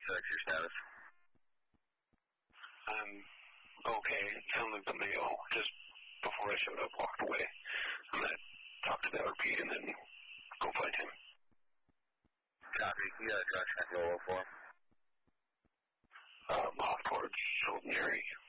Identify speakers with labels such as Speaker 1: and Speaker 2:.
Speaker 1: your status?
Speaker 2: I'm okay. Sounded like the mail just before I showed up, walked away. I'm going to talk to the LRP and then go find him.
Speaker 1: Copy. You got a direction I can go for?
Speaker 2: Off towards Golden Area.